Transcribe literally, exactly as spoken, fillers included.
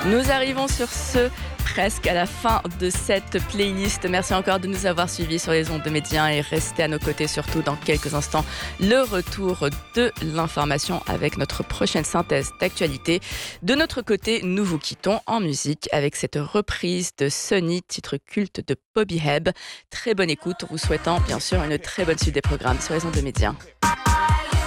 Nous arrivons sur ce presque à la fin de cette playlist. Merci encore de nous avoir suivis sur les ondes de Média et restez à nos côtés surtout dans quelques instants. Le retour de l'information avec notre prochaine synthèse d'actualité. De notre côté, nous vous quittons en musique avec cette reprise de Sunny, titre culte de Bobby Hebb. Très bonne écoute, vous souhaitant bien sûr une très bonne suite des programmes sur les ondes de Média.